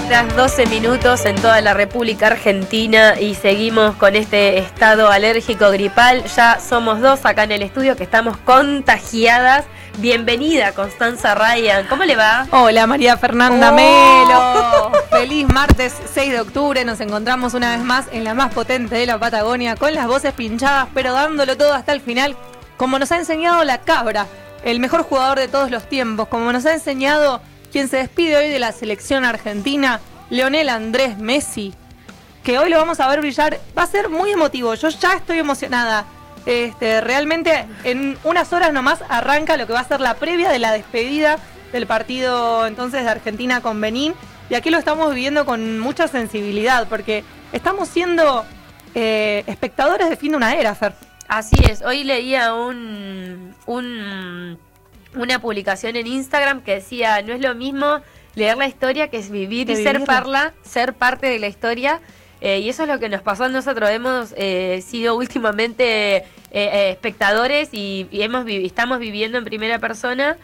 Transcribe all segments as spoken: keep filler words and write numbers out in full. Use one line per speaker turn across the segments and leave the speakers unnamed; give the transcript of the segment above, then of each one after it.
Tras doce minutos en toda la República Argentina y seguimos con este estado alérgico gripal. Ya somos dos acá en el estudio que estamos contagiadas. Bienvenida, Constanza Ryan. ¿Cómo le va?
Hola, María Fernanda
oh.
Melo. Feliz martes seis de octubre. Nos encontramos una vez más en la más potente de la Patagonia, con las voces pinchadas, pero dándolo todo hasta el final, como nos ha enseñado la Cabra, el mejor jugador de todos los tiempos, como nos ha enseñado quien se despide hoy de la selección argentina, Lionel Andrés Messi, que hoy lo vamos a ver brillar. Va a ser muy emotivo, yo ya estoy emocionada. Este, realmente en unas horas nomás arranca lo que va a ser la previa de la despedida del partido entonces de Argentina con Benín, y aquí lo estamos viviendo con mucha sensibilidad, porque estamos siendo eh, espectadores de fin de una era, Fer.
Así es, hoy leía un... un una publicación en Instagram que decía, no es lo mismo leer la historia que es vivir y ser parla, ser parte de la historia, eh, y eso es lo que nos pasó a nosotros. Hemos eh, sido últimamente eh, eh, espectadores y, y hemos vi- estamos viviendo en primera persona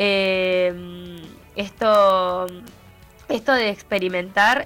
eh, esto, esto de experimentar,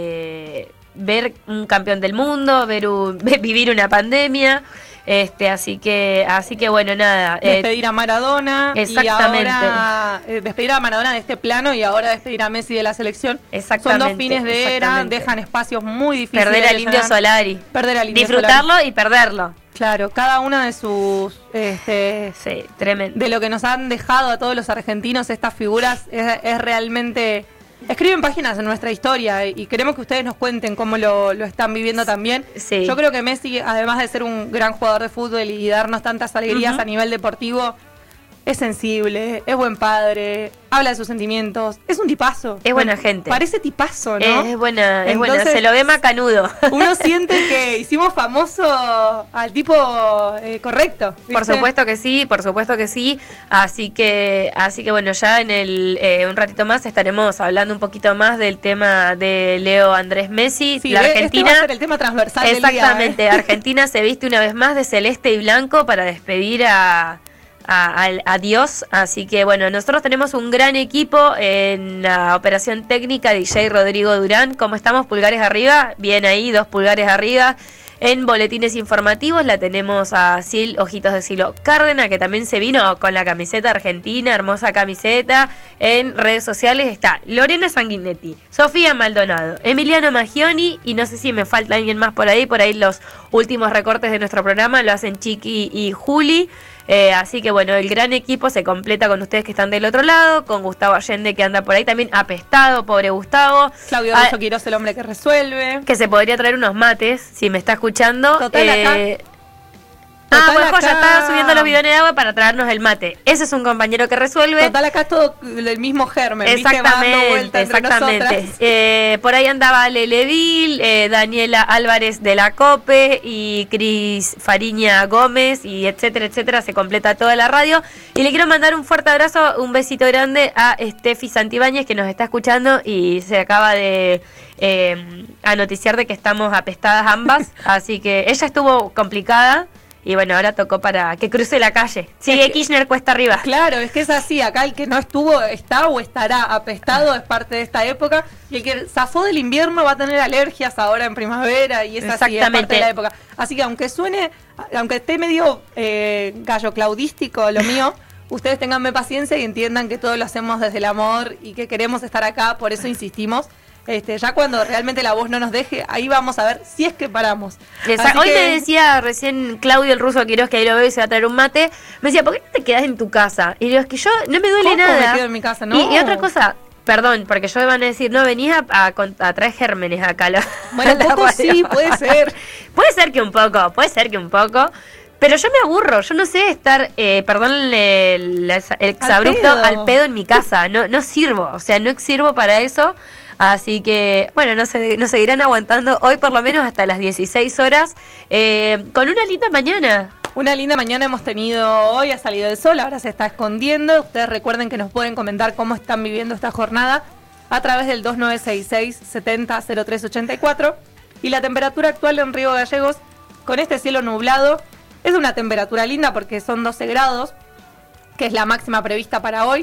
eh, ver un campeón del mundo, ver un, vivir una pandemia. Este, así que, así que bueno, nada.
Despedir eh, a Maradona.
Exactamente.
Y ahora eh, despedir a Maradona de este plano y ahora despedir a Messi de la selección.
Exactamente.
Son dos fines de era, dejan espacios muy difíciles.
Perder al Indio Solari.
Perder al Indio
Disfrutarlo
Solari.
y perderlo.
Claro, cada uno de sus, este,
sí, tremendo.
De lo que nos han dejado a todos los argentinos estas figuras es, es realmente. Escriben páginas en nuestra historia y queremos que ustedes nos cuenten cómo lo, lo están viviendo también.
Sí.
Yo creo que Messi, además de ser un gran jugador de fútbol y darnos tantas alegrías uh-huh. a nivel deportivo, es sensible, es buen padre, habla de sus sentimientos, es un tipazo.
Es buena gente.
Parece tipazo, ¿no?
Es, es buena, es
Entonces,
buena, se lo ve macanudo.
Uno siente que hicimos famoso al tipo eh, correcto, ¿viste?
Por supuesto que sí, por supuesto que sí. Así que, así que bueno, ya en el eh, un ratito más estaremos hablando un poquito más del tema de Leo Andrés Messi.
Sí,
la Argentina,
este va a ser el tema transversal
exactamente,
del día, ¿eh?
Argentina se viste una vez más de celeste y blanco para despedir a A, a, a Dios, así que bueno, nosotros tenemos un gran equipo en la operación técnica, D J Rodrigo Durán. ¿Cómo estamos? ¿Pulgares arriba? Bien ahí, dos pulgares arriba. En boletines informativos la tenemos a Sil Ojitos de Silo Cárdenas, que también se vino con la camiseta argentina, hermosa camiseta. En redes sociales está Lorena Sanguinetti, Sofía Maldonado, Emiliano Maggioni, y no sé si me falta alguien más por ahí. Por ahí los últimos recortes de nuestro programa lo hacen Chiqui y Juli. Eh, así que bueno, el gran equipo se completa con ustedes que están del otro lado, con Gustavo Allende que anda por ahí también apestado, pobre Gustavo.
Claudio Russo Quiroz, el hombre que resuelve.
Que se podría traer unos mates, si me está escuchando.
Total,
eh,
acá.
Ah,
Total,
bueno,
acá...
ya está subiendo los bidones de agua para traernos el mate. Ese es un compañero que resuelve.
Total, acá es todo el mismo germen.
Exactamente, exactamente. Eh, por ahí andaba Lele Vil, eh, Daniela Álvarez de la COPE y Cris Fariña Gómez, y etcétera, etcétera. Se completa toda la radio. Y le quiero mandar un fuerte abrazo, un besito grande a Steffi Santibáñez, que nos está escuchando y se acaba de eh, anoticiar de que estamos apestadas ambas. Así que ella estuvo complicada. Y bueno, ahora tocó para que cruce la calle. Sigue es que, Kirchner cuesta arriba.
Claro, es que es así. Acá el que no estuvo está o estará apestado, es parte de esta época. Y el que zafó del invierno va a tener alergias ahora en primavera. Y es así, es parte de la época. Así que aunque suene, aunque esté medio eh, gallo claudístico lo mío, ustedes tenganme paciencia y entiendan que todo lo hacemos desde el amor y que queremos estar acá. Por eso insistimos. Este, ya cuando realmente la voz no nos deje, ahí vamos a ver si es que paramos.
Exacto. Hoy
que...
me decía recién Claudio el Ruso Quiroz, que ahí lo veo y se va a traer un mate, me decía, ¿por qué no te quedás en tu casa? Y digo, es que yo no me duele
¿Cómo
nada.
me quedo en mi casa? No.
Y, y otra cosa, perdón, porque yo me van a decir, no, venís a, a, a traer gérmenes acá. La,
bueno, un poco sí, puede ser.
Puede ser que un poco, puede ser que un poco. Pero yo me aburro, yo no sé estar, eh, perdón el, el, el exabrupto, al, al pedo en mi casa. No, no sirvo, o sea, no sirvo para eso. Así que, bueno, nos, nos seguirán aguantando hoy por lo menos hasta las dieciséis horas, eh, con una linda mañana.
Una linda mañana hemos tenido hoy, ha salido el sol, ahora se está escondiendo. Ustedes recuerden que nos pueden comentar cómo están viviendo esta jornada a través del dos nueve seis seis, setenta, cero tres ochenta y cuatro. Y la temperatura actual en Río Gallegos, con este cielo nublado, es una temperatura linda porque son doce grados, que es la máxima prevista para hoy.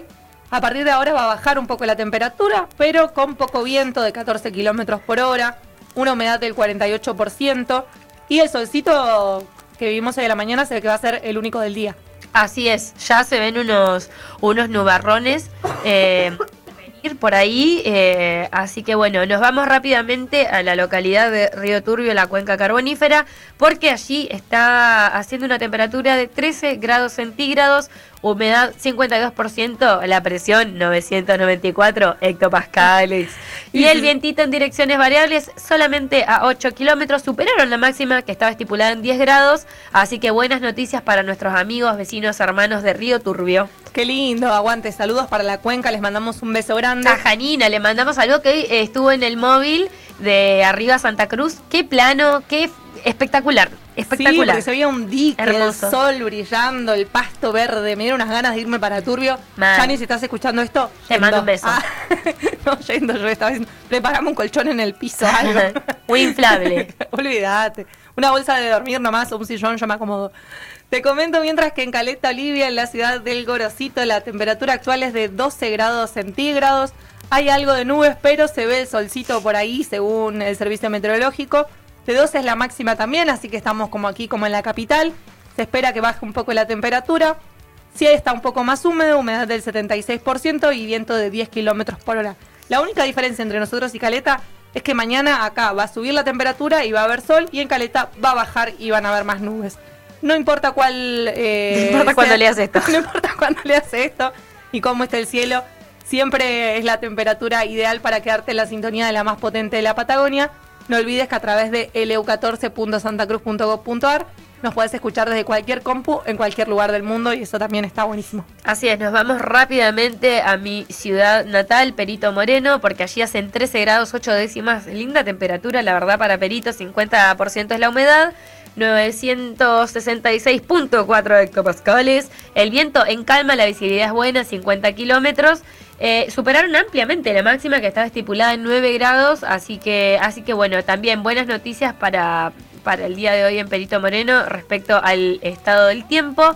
A partir de ahora va a bajar un poco la temperatura, pero con poco viento de catorce kilómetros por hora, una humedad del cuarenta y ocho por ciento y el solcito que vimos hoy de la mañana se ve que va a ser el único del día.
Así es, ya se ven unos, unos nubarrones eh, venir por ahí, eh, así que bueno, nos vamos rápidamente a la localidad de Río Turbio, la cuenca carbonífera, porque allí está haciendo una temperatura de trece grados centígrados, humedad cincuenta y dos por ciento, la presión novecientos noventa y cuatro hectopascales. Y el vientito en direcciones variables solamente a ocho kilómetros, superaron la máxima que estaba estipulada en diez grados, así que buenas noticias para nuestros amigos, vecinos, hermanos de Río Turbio.
Qué lindo, aguante, saludos para la cuenca, les mandamos un beso grande.
A Janina le mandamos algo que eh, estuvo en el móvil de arriba Santa Cruz, qué plano, qué espectacular. Espectacular.
Sí, porque se veía un dique,
hermoso,
el sol brillando, el pasto verde. Me dieron unas ganas de irme para Turbio. Jani, si estás escuchando esto,
te yendo. Mando un beso.
Ah, no, yendo yo esta vez. Preparame un colchón en el piso, algo.
Muy inflable.
Olvídate. Una bolsa de dormir nomás, o un sillón, yo me acomodo. Te comento mientras que en Caleta Olivia, en la ciudad del Gorosito, la temperatura actual es de doce grados centígrados. Hay algo de nubes, pero se ve el solcito por ahí, según el servicio meteorológico. De doce es la máxima también, así que estamos como aquí, como en la capital. Se espera que baje un poco la temperatura. Sí está un poco más húmedo, humedad del setenta y seis por ciento y viento de diez kilómetros por hora. La única diferencia entre nosotros y Caleta es que mañana acá va a subir la temperatura y va a haber sol, y en Caleta va a bajar y van a haber más nubes. No importa cuál... Eh,
no importa cuándo leas esto.
No importa cuándo leas esto y cómo está el cielo. Siempre es la temperatura ideal para quedarte en la sintonía de la más potente de la Patagonia. No olvides que a través de l u catorce punto santa cruz punto gov punto a r nos puedes escuchar desde cualquier compu en cualquier lugar del mundo, y eso también está buenísimo.
Así es, nos vamos rápidamente a mi ciudad natal, Perito Moreno, porque allí hacen trece grados ocho décimas, linda temperatura, la verdad, para Perito, cincuenta por ciento es la humedad, novecientos sesenta y seis punto cuatro hectopascales, el viento en calma, la visibilidad es buena, cincuenta kilómetros. Eh, superaron ampliamente la máxima que estaba estipulada en nueve grados, así que así que bueno, también buenas noticias para, para el día de hoy en Perito Moreno respecto al estado del tiempo.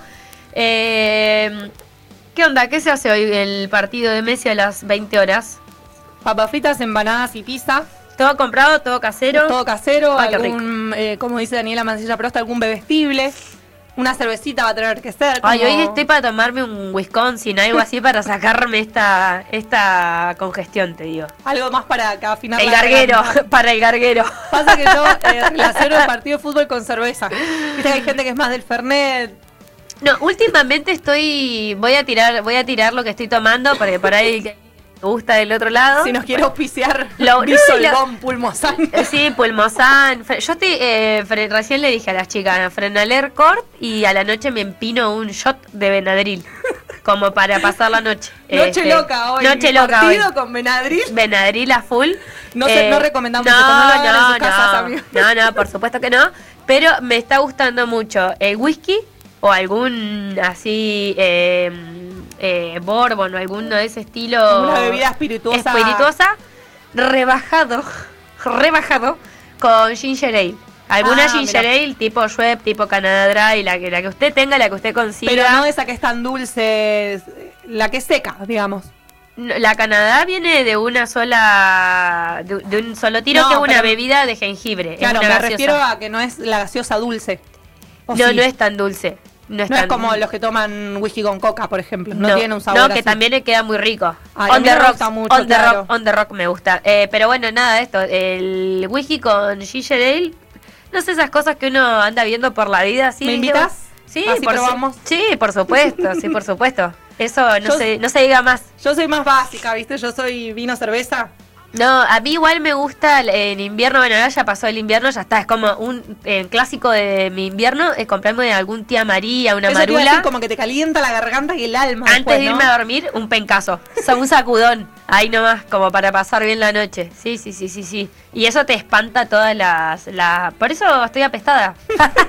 Eh, ¿Qué onda? ¿Qué se hace hoy el partido de Messi a las veinte horas?
Papas fritas, empanadas y pizza.
¿Todo comprado? ¿Todo casero?
Todo casero,
Ay,
algún, eh, como dice Daniela Mancilla Prosta, algún bebestible. Una cervecita va a tener que ser. Como...
Ay, hoy estoy para tomarme un Wisconsin, algo así para sacarme esta esta congestión, te digo.
Algo más para afinar
el
la
garguero,
garganta.
Para el garguero.
Pasa que yo eh, relaciono el partido de fútbol con cerveza. Viste que hay gente que es más del Fernet.
No, últimamente estoy, voy a tirar, voy a tirar lo que estoy tomando para que por ahí me gusta del otro lado.
Si nos quiere auspiciar,
lo,
Bisolbón, no, Pulmosan.
Sí, Pulmosan. Yo estoy, eh, recién le dije a las chicas, Frenaler Corp, y a la noche me empino un shot de Benadryl, como para pasar la noche.
Noche
este,
loca hoy.
Noche loca
partido
hoy.
con Benadryl.
Benadryl a full.
No, sé,
eh,
no recomendamos
no,
eso, no, lo
no,
en sus
no,
casas, amigos.
no, no, por supuesto que no. Pero me está gustando mucho el whisky o algún así... Eh, Eh, bourbon o alguno de ese estilo,
una bebida espirituosa
espirituosa rebajado rebajado con ginger ale, alguna ah, ginger mirá. ale tipo Schweppes, tipo Canada Dry, la que, la que usted tenga, la que usted consiga,
pero no esa que es tan dulce, la que es seca, digamos.
La Canadá viene de una sola de, de un solo tiro, no, que es una bebida de jengibre.
Claro,
es una
me
gaseosa.
refiero a que no es la gaseosa dulce.
No,
sí?
no es tan dulce. No, es,
no
tan...
es como los que toman whisky con coca, por ejemplo. No,
no
tiene un sabor
No, que
así.
También le queda muy rico.
Ay,
on, the rock,
mucho,
on, the
claro.
rock, on the rock me gusta. Eh, pero bueno, nada de esto. El whisky con ginger ale, no sé, esas cosas que uno anda viendo por la vida. ¿Sí?
¿Me invitas?
Sí,
así
por
probamos.
Su... sí, por supuesto, sí, por supuesto. Eso no,
yo,
se, no se diga más.
Yo soy más básica, ¿viste? Yo soy vino, cerveza.
No, a mí igual me gusta en invierno, bueno, ahora ya pasó el invierno, ya está, es como un eh, clásico de mi invierno, es comprarme algún tía María, una
Eso
marula.
Te iba a decir, como que te calienta la garganta y el alma.
Antes
después,
de irme
¿no?
a dormir, un pencazo, o sea, un sacudón, ahí nomás, como para pasar bien la noche. Sí, sí, sí, sí, sí. Y eso te espanta todas las... las... Por eso estoy apestada.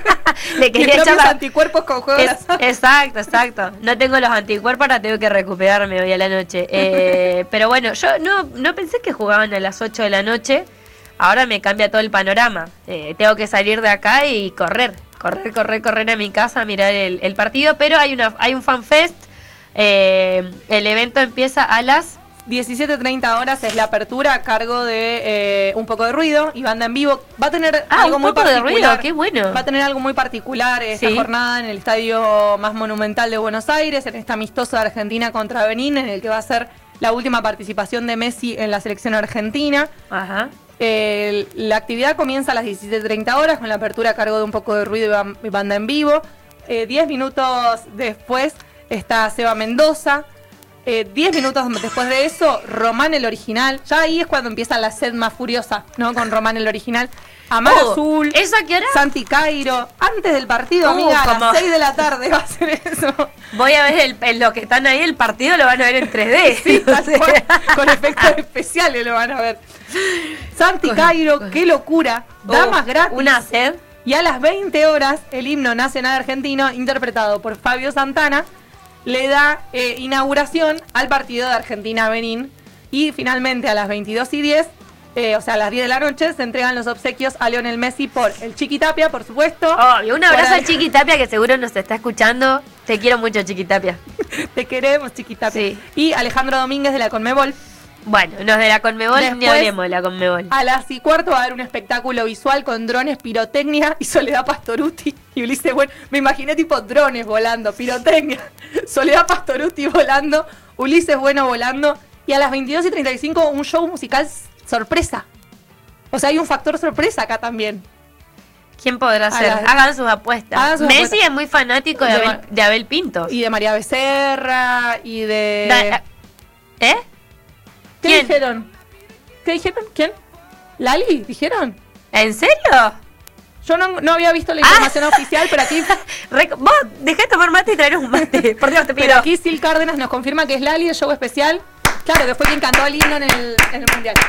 Le quería
echar
los
anticuerpos con juego
es, Exacto, exacto. No tengo los anticuerpos, ahora tengo que recuperarme hoy a la noche. Eh, pero bueno, yo no, no pensé que jugaban a las ocho de la noche. Ahora me cambia todo el panorama. Eh, tengo que salir de acá y correr. Correr, correr, correr a mi casa a mirar el, el partido. Pero hay una hay un fanfest Eh, el evento empieza a las...
diecisiete treinta horas es la apertura a cargo de eh, Un Poco de Ruido y banda en vivo. Va a tener
ah,
algo
un
muy
poco de
particular.
ruido, qué bueno.
Va a tener algo muy particular esta
sí.
jornada en el estadio más monumental de Buenos Aires, en esta amistosa de Argentina contra Benín, en el que va a ser la última participación de Messi en la selección argentina.
Ajá.
Eh, la actividad comienza a las diecisiete treinta horas con la apertura a cargo de Un Poco de Ruido y banda en vivo. Eh, diez minutos después está Seba Mendoza. diez eh, minutos después de eso, Román el original. Ya ahí es cuando empieza la sed más furiosa, ¿no? Con Román el original. Amar
oh,
Azul.
¿Eso a qué hora?
Santi Cairo. Antes del partido, uh, amiga, como... a las seis de la tarde va a ser eso.
Voy a ver el, el, lo que están ahí, el partido lo van a ver en tres D.
Sí, o sea, con efectos especiales lo van a ver. Santi Cairo, qué locura. Damas oh, gratis.
Una sed.
Y a las veinte horas, el himno nacional argentino, interpretado por Fabio Santana, le da eh, inauguración al partido de Argentina-Benín. Y finalmente a las veintidós y diez, eh, o sea, a las diez de la noche, se entregan los obsequios a Lionel Messi por el Chiqui Tapia, por supuesto.
Oh, y un abrazo
al...
al Chiqui Tapia, que seguro nos está escuchando. Te quiero mucho, Chiqui Tapia.
Te queremos, Chiqui Tapia.
Sí.
Y Alejandro Domínguez de la Conmebol.
Bueno, los de la Conmebol,
Después,
ni hablemos de la Conmebol.
A las y cuarto va a haber un espectáculo visual con drones, pirotecnia y Soledad Pastorutti y Ulises Bueno. Me imaginé tipo drones volando, pirotecnia, Soledad Pastorutti volando, Ulises Bueno volando. Y a las veintidós y treinta y cinco un show musical sorpresa. O sea, hay un factor sorpresa acá también.
¿Quién podrá ser?
Las...
Hagan sus apuestas.
Hagan sus
Messi
apuestas.
Es muy fanático de, de, Abel, de Abel Pintos.
Y de María Becerra y de...
Da, ¿Eh?
¿Qué ¿Quién? dijeron? ¿Qué dijeron? ¿Quién? ¿Lali? ¿Dijeron?
¿En serio?
Yo no, no había visto la información ah. oficial, pero aquí...
Vos dejá de tomar mate y traer un mate. Por Dios, te pido.
Pero aquí Sil Cárdenas nos confirma que es Lali, el show especial. Claro, que fue quien cantó el himno en el, en el Mundial.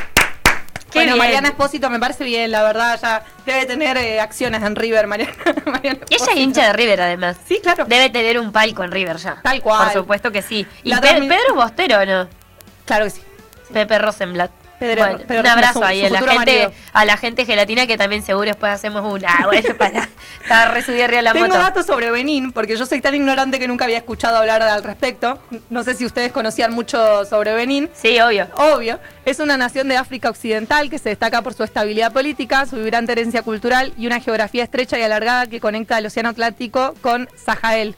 Qué bueno, bien. Mariana Espósito me parece bien, la verdad, ya debe tener eh, acciones en River, Mariana. Mariana
y ella es hincha de River, además.
Sí, claro.
Debe tener un palco en River ya.
Tal cual.
Por supuesto que sí. ¿Y
la
Pe transmi... Pedro Bostero o no?
Claro que sí.
Pepe Rosenblatt.
Pedro,
bueno,
Pedro,
un abrazo
su,
ahí
su
a la gente
marido.
a la gente gelatina, que también seguro después hacemos una. Ah, bueno, para estar resubida arriba la
Tengo
moto.
datos sobre Benín, porque yo soy tan ignorante que nunca había escuchado hablar al respecto. No sé si ustedes conocían mucho sobre Benín.
Sí, obvio.
Obvio. Es una nación de África Occidental que se destaca por su estabilidad política, su vibrante herencia cultural y una geografía estrecha y alargada que conecta el Océano Atlántico con Sahel.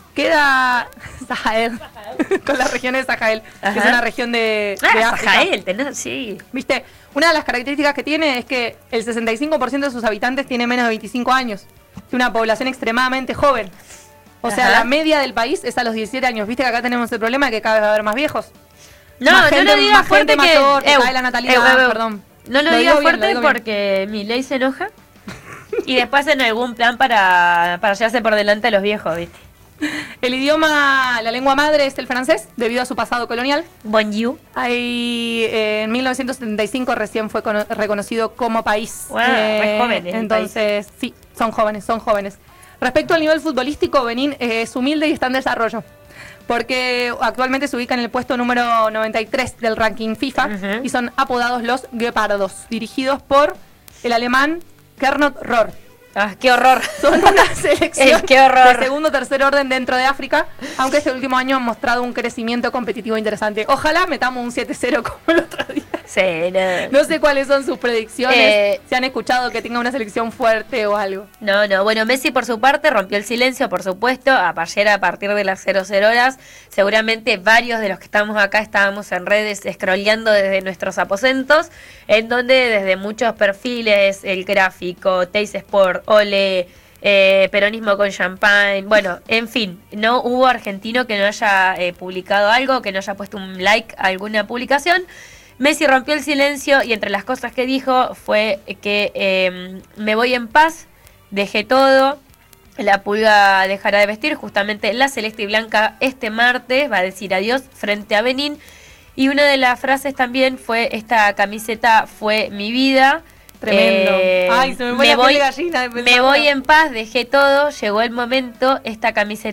Queda Sahel, con la región de Sahel, Ajá. que es una región de,
ah,
de África.
Sahel, tenés, sí.
¿Viste? Una de las características que tiene es que el sesenta y cinco por ciento de sus habitantes tiene menos de veinticinco años. Es una población extremadamente joven. O Ajá. sea, la media del país es a los diecisiete años. ¿Viste que acá tenemos el problema de que cada vez va a haber más viejos?
No,
más
no
gente,
lo digas fuerte que...
Mayor, que cae la natalidad,
eh, eh,
perdón.
No lo, lo digas fuerte bien, porque mi ley se enoja. Y después en algún plan para, para llevarse por delante a los viejos, ¿viste?
El idioma, la lengua madre es el francés, debido a su pasado colonial.
Bonjour.
Ahí, eh, en mil novecientos setenta y cinco recién fue reconocido como país.
Wow, eh, es joven.
Entonces, país. sí, son jóvenes, son jóvenes. Respecto al nivel futbolístico, Benín es humilde y está en desarrollo. Porque actualmente se ubica en el puesto número noventa y tres del ranking FIFA uh-huh. y son apodados los Guepardos, dirigidos por el alemán Gernot Rohr.
Ah, qué horror.
Son una selección
eh, qué horror.
de segundo o tercer orden dentro de África, aunque este último año han mostrado un crecimiento competitivo interesante. Ojalá metamos un siete cero como el otro día.
Sí, no.
No sé cuáles son sus predicciones,
eh,
si han escuchado que tenga una selección fuerte o algo.
No, no. Bueno, Messi por su parte rompió el silencio, por supuesto. Ayer a partir de las cero cero horas, seguramente varios de los que estamos acá estábamos en redes scrolleando desde nuestros aposentos, en donde desde muchos perfiles, el gráfico, Teis Sport, Ole, eh, peronismo con champagne, bueno, en fin, no hubo argentino que no haya eh, publicado algo, que no haya puesto un like a alguna publicación. Messi rompió el silencio y entre las cosas que dijo fue que eh, me voy en paz, dejé todo, la pulga dejará de vestir, justamente la celeste y blanca este martes va a decir adiós frente a Benín. Y una de las frases también fue: esta camiseta fue mi vida.
Tremendo.
Eh,
Ay, se me,
me voy,
gallina de
me voy en paz, dejé todo, llegó el momento, esta camiseta